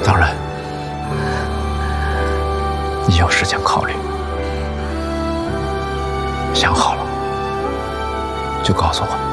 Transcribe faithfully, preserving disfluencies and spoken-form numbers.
当然，你有时间考虑，想好了就告诉我。